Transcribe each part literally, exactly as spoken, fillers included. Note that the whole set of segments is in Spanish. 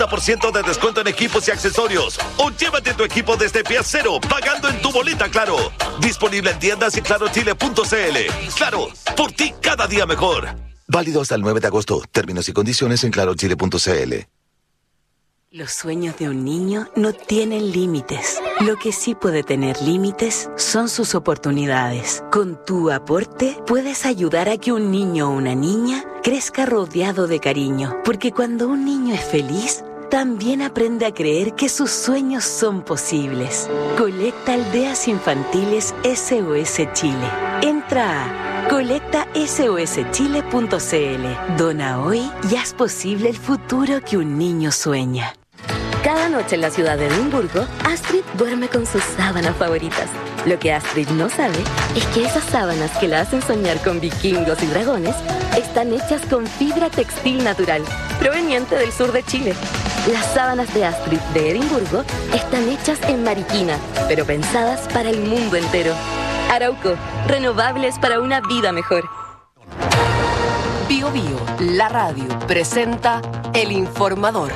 cincuenta por ciento de descuento en equipos y accesorios. O llévate tu equipo desde pie cero, pagando en tu boleta Claro. Disponible en tiendas y claro chile punto c l. Claro, por ti cada día mejor. Válido hasta el nueve de agosto. Términos y condiciones en claro chile punto c l. Los sueños de un niño no tienen límites. Lo que sí puede tener límites son sus oportunidades. Con tu aporte puedes ayudar a que un niño o una niña crezca rodeado de cariño. Porque cuando un niño es feliz, también aprende a creer que sus sueños son posibles. Colecta Aldeas Infantiles S O S Chile. Entra a colecta s o s chile punto c l. Dona hoy y haz posible el futuro que un niño sueña. Cada noche en la ciudad de Edimburgo, Astrid duerme con sus sábanas favoritas. Lo que Astrid no sabe es que esas sábanas que la hacen soñar con vikingos y dragones están hechas con fibra textil natural, proveniente del sur de Chile. Las sábanas de Astrid de Edimburgo están hechas en Mariquina, pero pensadas para el mundo entero. Arauco, renovables para una vida mejor. Bio Bio, la radio, presenta El Informador.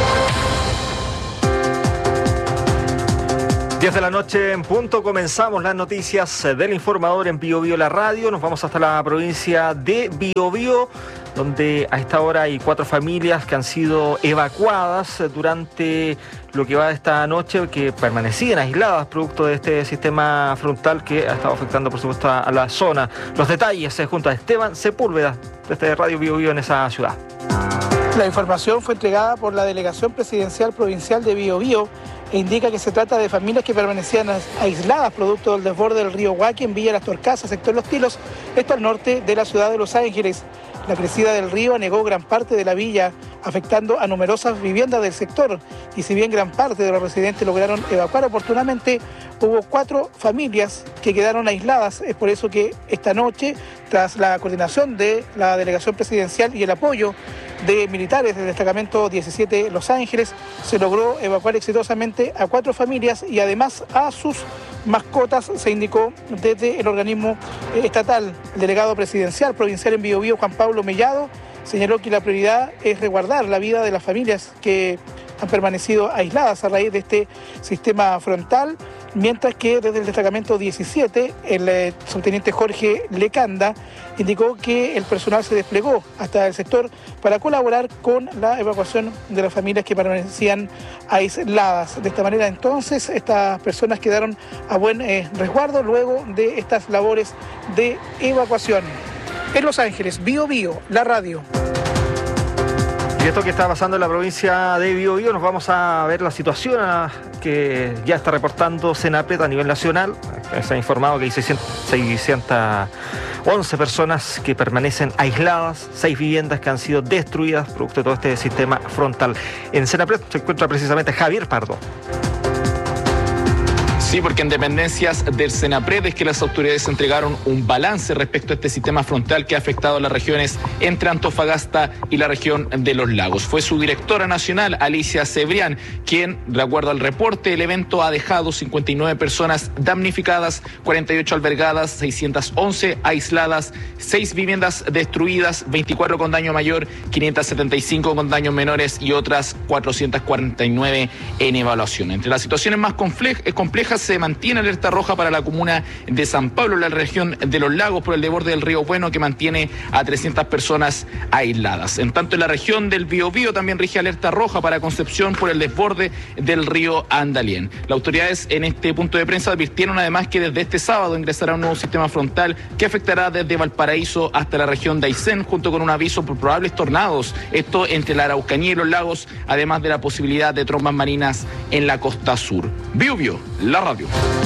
diez de la noche en punto, comenzamos las noticias del Informador en Bio Bio la radio. Nos vamos hasta la provincia de Biobío, donde a esta hora hay cuatro familias que han sido evacuadas durante lo que va de esta noche, que permanecían aisladas producto de este sistema frontal que ha estado afectando, por supuesto, a la zona. Los detalles eh, junto a Esteban Sepúlveda, desde Radio Bio Bio en esa ciudad. La información fue entregada por la Delegación Presidencial Provincial de Biobío e indica que se trata de familias que permanecían aisladas producto del desborde del río Huaqui en Villa Las Torcasas, sector Los Tilos, esto al norte de la ciudad de Los Ángeles. La crecida del río anegó gran parte de la villa, afectando a numerosas viviendas del sector. Y si bien gran parte de los residentes lograron evacuar oportunamente, hubo cuatro familias que quedaron aisladas. Es por eso que esta noche, tras la coordinación de la Delegación Presidencial y el apoyo de militares del destacamento diecisiete Los Ángeles, se logró evacuar exitosamente a cuatro familias y además a sus mascotas, se indicó desde el organismo estatal. El delegado presidencial provincial en Biobío, Juan Pablo Mellado, señaló que la prioridad es resguardar la vida de las familias que han permanecido aisladas a raíz de este sistema frontal, mientras que desde el destacamento diecisiete, el eh, subteniente Jorge Lecanda indicó que el personal se desplegó hasta el sector para colaborar con la evacuación de las familias que permanecían aisladas. De esta manera, entonces, estas personas quedaron a buen eh, resguardo luego de estas labores de evacuación. En Los Ángeles, Bio Bio, la radio. Y esto que está pasando en la provincia de Biobío, nos vamos a ver la situación que ya está reportando Senapred a nivel nacional. Se ha informado que hay seiscientas once personas que permanecen aisladas, seis viviendas que han sido destruidas producto de todo este sistema frontal. En Senapred se encuentra precisamente Javier Pardo. Sí, porque en dependencias del Senapred es que las autoridades entregaron un balance respecto a este sistema frontal que ha afectado a las regiones entre Antofagasta y la región de Los Lagos. Fue su directora nacional, Alicia Cebrián, quien, de acuerdo al reporte, el evento ha dejado cincuenta y nueve personas damnificadas, cuarenta y ocho albergadas, seiscientas once aisladas, seis viviendas destruidas, veinticuatro con daño mayor, quinientas setenta y cinco con daños menores y otras cuatrocientas cuarenta y nueve en evaluación. Entre las situaciones más complejas se mantiene alerta roja para la comuna de San Pablo, la región de Los Lagos, por el desborde del río Bueno, que mantiene a trescientas personas aisladas. En tanto, en la región del Biobío también rige alerta roja para Concepción por el desborde del río Andalién. Las autoridades en este punto de prensa advirtieron además que desde este sábado ingresará un nuevo sistema frontal que afectará desde Valparaíso hasta la región de Aysén, junto con un aviso por probables tornados, esto entre la Araucanía y Los Lagos, además de la posibilidad de trombas marinas en la costa sur. Biobío, la radio.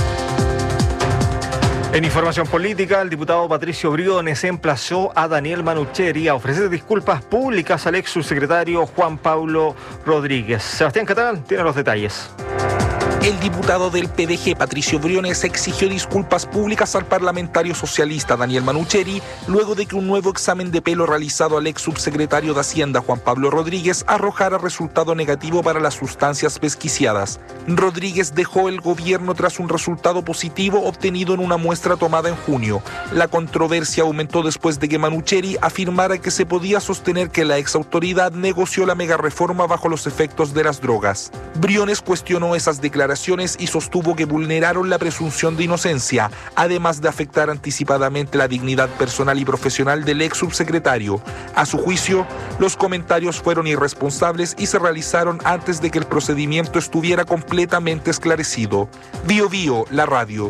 En información política, el diputado Patricio Briones emplazó a Daniel Manucheri a ofrecer disculpas públicas al ex subsecretario Juan Pablo Rodríguez. Sebastián Catalán tiene los detalles. El diputado del P D G, Patricio Briones, exigió disculpas públicas al parlamentario socialista Daniel Manucheri luego de que un nuevo examen de pelo realizado al ex subsecretario de Hacienda Juan Pablo Rodríguez arrojara resultado negativo para las sustancias pesquiciadas. Rodríguez dejó el gobierno tras un resultado positivo obtenido en una muestra tomada en junio. La controversia aumentó después de que Manucheri afirmara que se podía sostener que la ex autoridad negoció la megareforma bajo los efectos de las drogas. Briones cuestionó esas declaraciones y sostuvo que vulneraron la presunción de inocencia, además de afectar anticipadamente la dignidad personal y profesional del ex subsecretario. A su juicio, los comentarios fueron irresponsables y se realizaron antes de que el procedimiento estuviera completamente esclarecido. Bío Bío, la radio.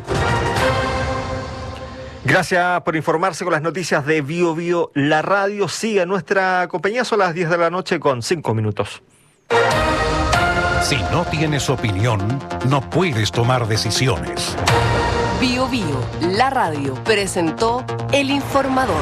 Gracias por informarse con las noticias de Bío Bío, la radio. Sigue nuestra compañía, son las diez de la noche con cinco minutos. Si no tienes opinión, no puedes tomar decisiones. Bío Bío, la radio, presentó El Informador.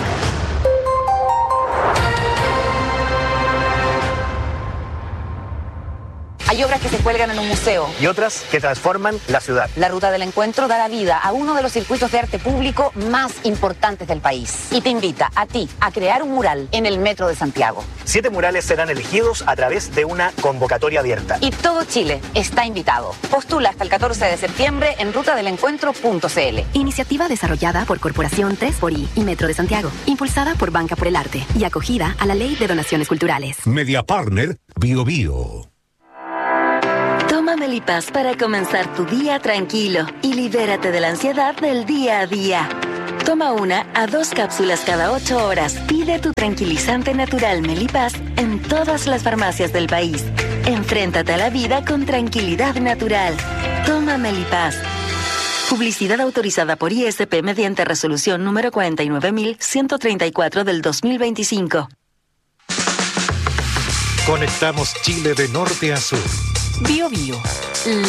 Hay obras que se cuelgan en un museo. Y otras que transforman la ciudad. La Ruta del Encuentro dará vida a uno de los circuitos de arte público más importantes del país. Y te invita a ti a crear un mural en el Metro de Santiago. Siete murales serán elegidos a través de una convocatoria abierta. Y todo Chile está invitado. Postula hasta el catorce de septiembre en ruta del encuentro punto c l. Iniciativa desarrollada por Corporación tres por I y Metro de Santiago. Impulsada por Banca por el Arte y acogida a la Ley de Donaciones Culturales. Media Partner, Bío Bío. Toma Melipaz para comenzar tu día tranquilo y libérate de la ansiedad del día a día. Toma una a dos cápsulas cada ocho horas. Pide tu tranquilizante natural Melipaz en todas las farmacias del país. Enfréntate a la vida con tranquilidad natural. Toma Melipaz. Publicidad autorizada por I S P mediante resolución número cuarenta y nueve mil ciento treinta y cuatro del dos mil veinticinco. Conectamos Chile de norte a sur. Bío Bío,